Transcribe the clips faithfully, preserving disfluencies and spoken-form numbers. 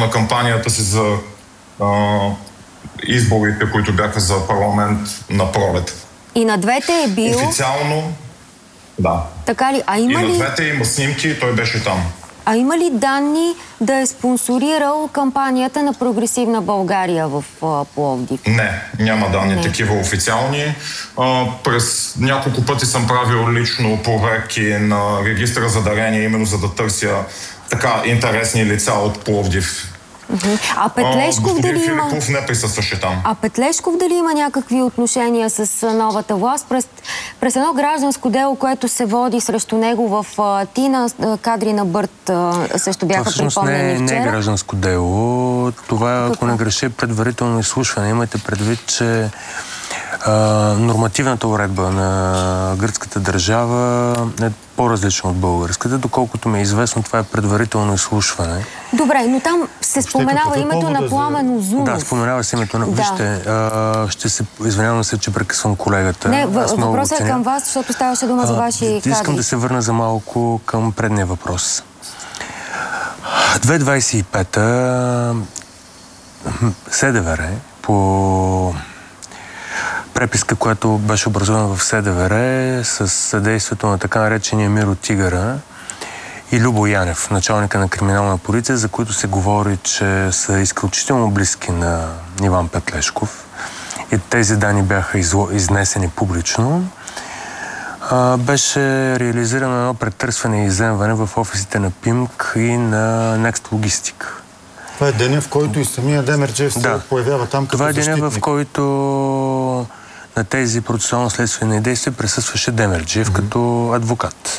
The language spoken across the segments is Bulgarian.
на кампанията си за а, изборите, които бяха за парламент на пролет. И на двете е бил... Официално, да. Така ли? А има и ли... на двете има снимки и той беше там. А има ли данни да е спонсорирал кампанията на Прогресивна България в а, Пловдив? Не, няма данни Не. такива официални. А, през няколко пъти съм правил лично проверки на регистъра за дарения, именно за да търся така интересни лица от Пловдив. Uh-huh. А Петлешков а, дали има... Филипов не присъстваше там. А Петлешков дали има някакви отношения с новата власт? През, през едно гражданско дело, което се води срещу него в uh, Тина, uh, кадри на Бърт uh, също бяха припомнени вчера. Не е гражданско дело. Това, ако не греша, предварително изслушване. Имайте предвид, че Uh, нормативната уредба на гръцката държава е по-различна от българската. Доколкото ми е известно, това е предварително изслушване. Добре, но там се споменава името на Пламен Узунов. Да, споменава се името на... Да. Вижте, uh, ще се... Извинявам се, че прекъсвам колегата. Не, въпросът е към вас, защото ставаше дума uh, за ваши кадри. Искам да се върна за малко към предния въпрос. две хиляди двадесет и пета СДВР по... преписка, която беше образувана в СДВР с съдействието на така наречения Миро Тигъра и Любо Янев, началника на криминална полиция, за които се говори, че са изключително близки на Иван Петлешков. И тези данни бяха изло... изнесени публично. А, беше реализирано едно претърсване и изземване в офисите на ПИМК и на Next Logistic. Това е деня, в който и самия Демерджиев се да. появява там като защитник. Това е деня, в който на тези процесуално-следствени действия присъстваше Демерджиев mm-hmm. като адвокат.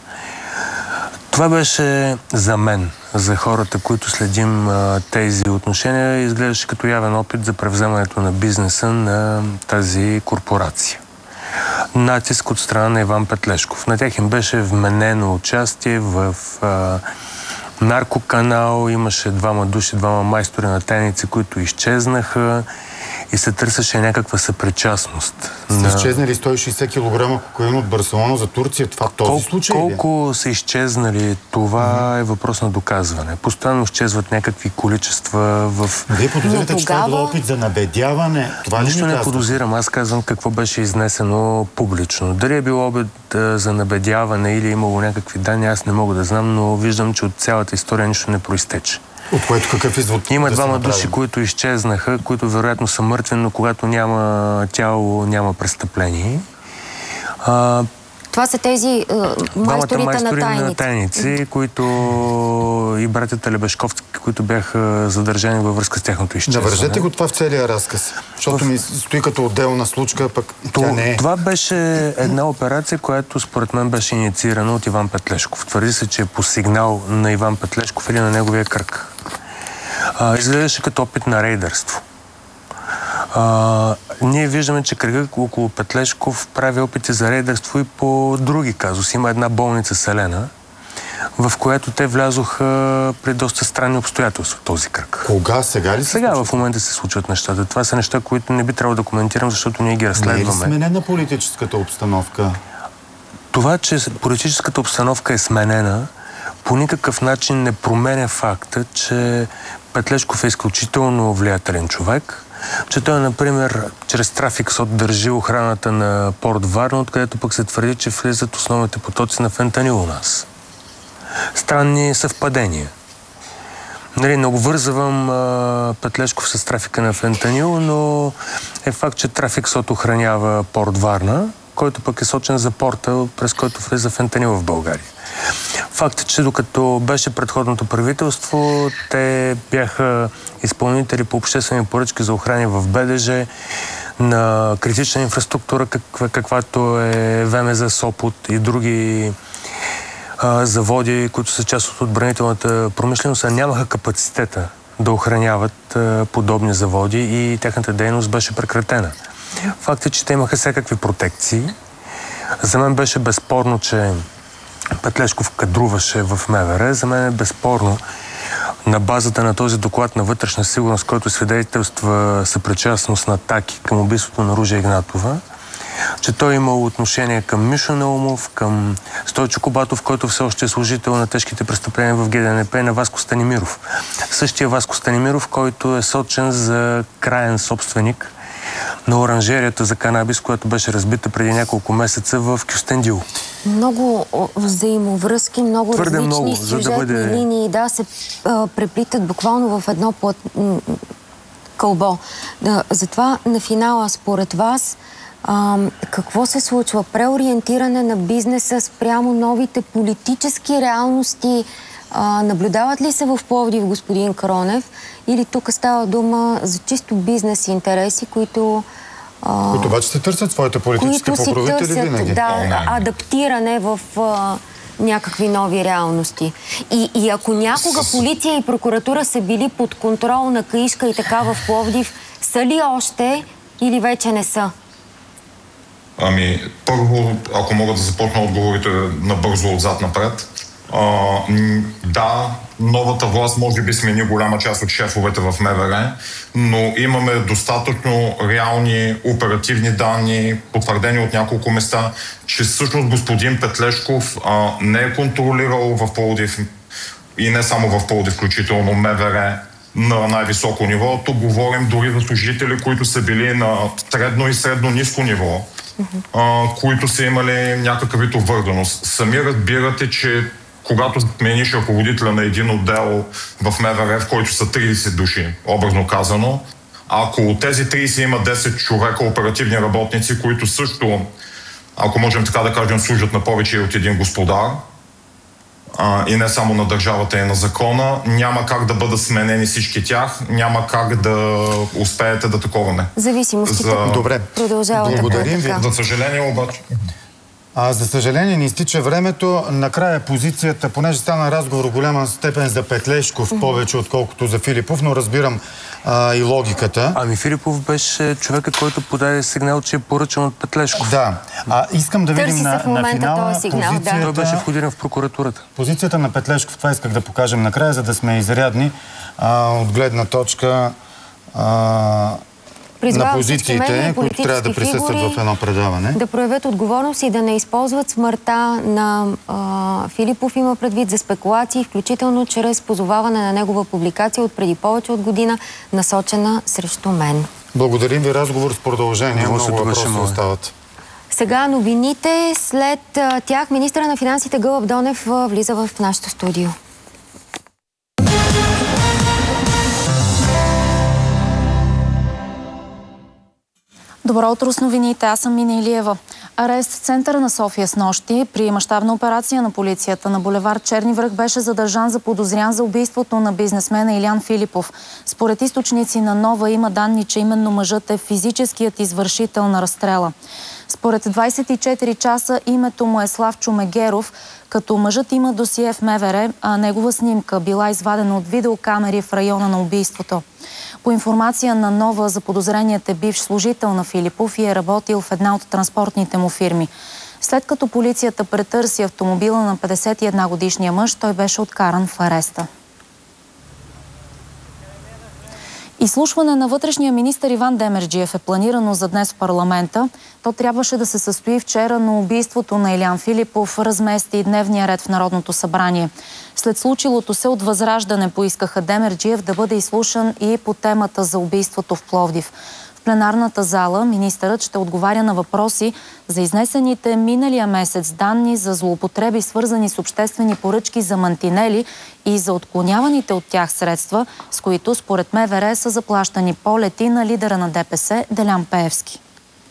Това беше за мен, за хората, които следим а, тези отношения, изглеждаше като явен опит за превземането на бизнеса на тази корпорация. Натиск от страна на Иван Петлешков. На тях им беше вменено участие в а, наркоканал, имаше двама души, двама майстори на тайници, които изчезнаха и се търсеше някаква съпричастност. Са на... изчезнали сто и шейсет килограма кокаин от Барселона за Турция. Това този Кол, случай Колко ли? са изчезнали, това mm-hmm. е въпрос на доказване. Постоянно изчезват някакви количества в... Вие подозирате, че това е било опит за набедяване? Това Нищо не не подозирам. Аз казвам какво беше изнесено публично. Дали е било опит за набедяване или е имало някакви данни, аз не мога да знам, но виждам, че от цялата история нищо не проистече. От което какъв извод? Има да двама души, които изчезнаха, които вероятно са мъртви, но когато няма тяло, няма престъпление. А, Това са тези а, майсторите майстори на тайници. на тайници, които и братята Лебешковски, които бяха задържани във връзка с тяхното изчезване. Да, вържете го това в целия разказ, защото в... ми стои като отделна случка, пък То, тя не е. Това беше една операция, която според мен беше инициирана от Иван Петлешков. Твърди се, че е по сигнал на Иван Петлешков или на неговия кръг. А, изглеждаше като опит на рейдърство. А, ние виждаме, че кръгът около Петлешков прави опити за рейдърство и по други казуси. Има една болница Селена, в която те влязоха при доста странни обстоятелства този кръг. Кога? Сега ли се Сега случва? в момента се случват нещата. Това са неща, които не би трябвало да коментирам, защото ние ги разследваме. Не е ли сменена политическата обстановка? Това, че политическата обстановка е сменена, по никакъв начин не променя факта, че Петлешков е изключително влиятелен човек, че той, например, чрез трафик СОТ държи охраната на порт Варна, откъдето пък се твърди, че влизат основните потоци на фентанил у нас. Странни съвпадения. Нали, не обвързвам а, Петлешков с трафика на фентанил, но е факт, че трафик СОТ охранява порт Варна, който пък е сочен за порта, през който влиза фентанил в България. Факт е, че докато беше предходното правителство, те бяха изпълнители по обществени поръчки за охрани в БДЖ на критична инфраструктура, каква, каквато е ВМЗ Сопот и други а, заводи, които са част от отбранителната промишленост, а нямаха капацитета да охраняват а, подобни заводи и тяхната дейност беше прекратена. Факт е, че те имаха всякакви протекции. За мен беше безспорно, че Петлешков кадруваше в МВР. За мен е безспорно, на базата на този доклад на вътрешна сигурност, който свидетелства съпричастност на атаки към убийството на Ружа Игнатова, че той е имал отношение към Мишо Наумов, към Стойчо Кобатов, който все още е служител на тежките престъпления в Ге Де Ен Пе, на Васко Станимиров. Същия Васко Станимиров, който е сочен за краен собственик на оранжерията за канабис, която беше разбита преди няколко месеца в Кюстендил. Много взаимовръзки, много Твърде различни много, сюжетни за да бъде... линии, да, се а, преплитат буквално в едно плът... кълбо. Да, затова на финала, според вас, а, какво се случва? Преориентиране на бизнеса спрямо новите политически реалности? А, наблюдават ли се в Пловдив, господин Кронев? Или тук става дума за чисто бизнес интереси, които... А, които обаче се търсят своите политически покровители винаги. Да, адаптиране в а, някакви нови реалности. И, и ако някога полиция и прокуратура са били под контрол на Каишка и така в Пловдив, са ли още или вече не са? Ами, първо, ако мога да започна отговорите набързо отзад напред. А, да, новата власт може би смени голяма част от шефовете в М В Р, но имаме достатъчно реални оперативни данни, потвърдени от няколко места, че всъщност господин Петлешков а, не е контролирал в Пловдив и не само в Пловдив, включително М В Р на най-високо ниво. Тук говорим дори за служители, които са били на средно и средно-ниско ниво, а, които са имали някакъв вид обвързаност. Сами разбирате, че когато смениш ръководителя на един отдел в М В Р, в който са трийсет души, образно казано, ако от тези трийсет има десет човека оперативни работници, които също, ако можем така да кажем, служат на повече от един господар, а, и не само на държавата и на закона, няма как да бъдат сменени всички тях, няма как да успеете да таковаме. Зависимостите За... Добре. Продължават. Благодарим ви. За съжаление обаче... А, за съжаление, ни изтича времето. Накрая позицията, понеже стана разговор в голяма степен за Петлешков, mm-hmm. повече отколкото за Филипов, но разбирам а, и логиката. Ами Филипов беше човекът, който подаде сигнал, че е поръчан от Петлешков. Да. А, искам да Търси видим на, на финала сигнал, позицията... да. Той беше входиран в прокуратурата. Позицията на Петлешков, това исках да покажем накрая, за да сме изрядни а, от гледна точка... А, на позициите, които трябва да присъстват в едно предаване. Да проявят отговорност и да не използват смъртта на а, Филипов, има предвид за спекулации, включително чрез позоваване на негова публикация от преди повече от година, насочена срещу мен. Благодарим ви, разговор с продължение. Много, Много въпроси остават. Сега новините. След а, тях министъра на финансите Гълъб Донев а, влиза в нашото студио. Добро утро с новините. Аз съм Мина Илиева. Арест в центъра на София с нощи. При мащабна операция на полицията на булевард Черни връх беше задържан заподозрян за убийството на бизнесмена Илян Филипов. Според източници на Нова има данни, че именно мъжът е физическият извършител на разстрела. Според двайсет и четири часа името му е Славчо Мегеров, като мъжът има досие в М В Р, а негова снимка била извадена от видеокамери в района на убийството. По информация на Нова, заподозреният е бивш служител на Филипов и е работил в една от транспортните му фирми. След като полицията претърси автомобила на петдесет и една годишния мъж, той беше откаран в ареста. Изслушване на вътрешния министър Иван Демерджиев е планирано за днес в парламента. То трябваше да се състои вчера, но убийството на Илян Филипов размести дневния ред в Народното събрание. След случилото се от Възраждане поискаха Демерджиев да бъде изслушан и по темата за убийството в Пловдив. В пленарната зала министърът ще отговаря на въпроси за изнесените миналия месец данни за злоупотреби, свързани с обществени поръчки за мантинели и за отклоняваните от тях средства, с които според М В Р са заплащани полети на лидера на Д П С Делян Пеевски.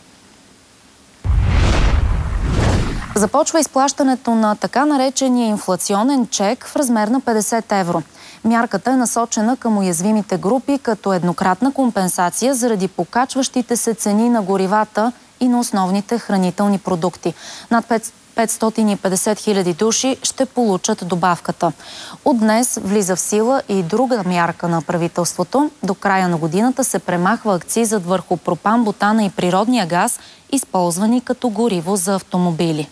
Започва изплащането на така наречения инфлационен чек в размер на петдесет евро. Мярката е насочена към уязвимите групи като еднократна компенсация заради покачващите се цени на горивата и на основните хранителни продукти. Над петстотин и петдесет хиляди души ще получат добавката. От днес влиза в сила и друга мярка на правителството. До края на годината се премахва акцизът върху пропан, бутана и природния газ, използвани като гориво за автомобили.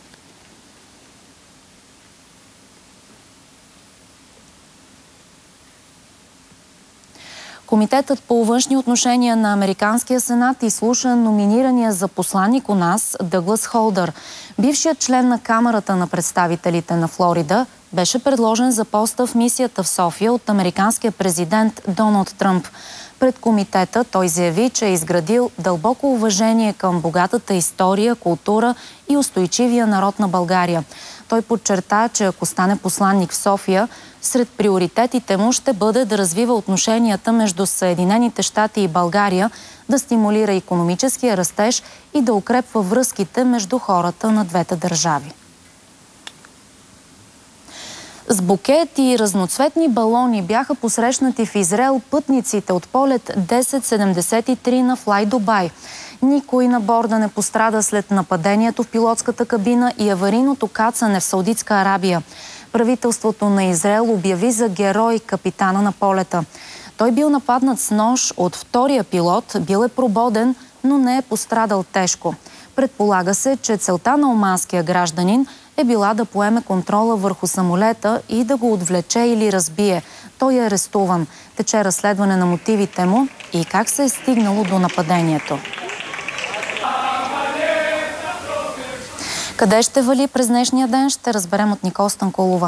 Комитетът по външни отношения на Американския сенат изслуша номинирания за посланник у нас Дъглас Холдър. Бившият член на Камарата на представителите на Флорида беше предложен за поста в мисията в София от американския президент Доналд Тръмп. Пред комитета той заяви, че е изградил дълбоко уважение към богатата история, култура и устойчивия народ на България. Той подчерта, че ако стане посланник в София, сред приоритетите му ще бъде да развива отношенията между Съединените щати и България, да стимулира икономическия растеж и да укрепва връзките между хората на двете държави. С букет и разноцветни балони бяха посрещнати в Израел пътниците от полет десет седемдесет и три на Fly Dubai. Никой на борда не пострада след нападението в пилотската кабина и аварийното кацане в Саудитска Арабия. Правителството на Израел обяви за герой капитана на полета. Той бил нападнат с нож от втория пилот, бил е прободен, но не е пострадал тежко. Предполага се, че целта на оманския гражданин е била да поеме контрола върху самолета и да го отвлече или разбие. Той е арестуван. Тече разследване на мотивите му и как се е стигнало до нападението. Къде ще вали през днешния ден, ще разберем от Никол Станкулова.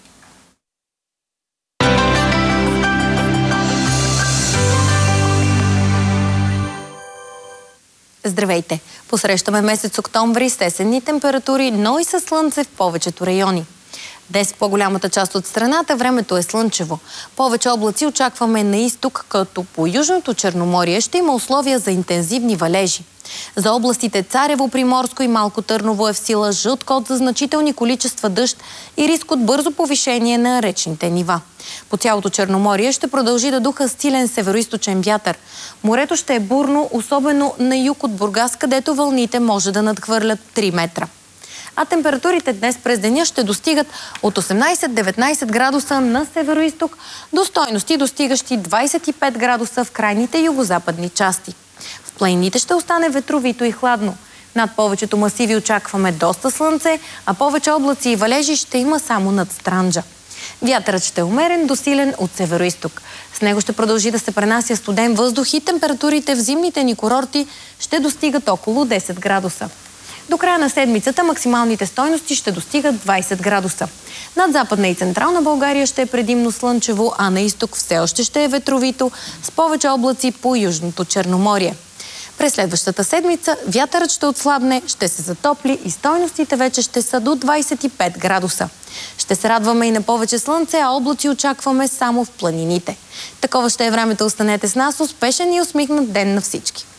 Здравейте! Посрещаме месец октомври с есенни температури, но и със слънце в повечето райони. Днес в по-голямата част от страната времето е слънчево. Повече облаци очакваме на изток, като по Южното Черноморие ще има условия за интензивни валежи. За областите Царево, Приморско и Малко Търново е в сила жълт код за значителни количества дъжд и риск от бързо повишение на речните нива. По цялото Черноморие ще продължи да духа силен североизточен вятър. Морето ще е бурно, особено на юг от Бургас, където вълните може да надхвърлят три метра. А температурите днес през деня ще достигат от осемнайсет до деветнайсет градуса на североизток до стойности, достигащи двайсет и пет градуса в крайните югозападни части. В планините ще остане ветровито и хладно. Над повечето масиви очакваме доста слънце, а повече облаци и валежи ще има само над Странджа. Вятърът ще е умерен до силен от североизток. С него ще продължи да се пренася студен въздух и температурите в зимните ни курорти ще достигат около десет градуса. До края на седмицата максималните стойности ще достигат двайсет градуса. Над Западна и Централна България ще е предимно слънчево, а на изток все още ще е ветровито, с повече облаци по Южното Черноморие. През следващата седмица вятърът ще отслабне, ще се затопли и стойностите вече ще са до двайсет и пет градуса. Ще се радваме и на повече слънце, а облаци очакваме само в планините. Такова ще е времето. Останете с нас. Успешен и усмихнат ден на всички!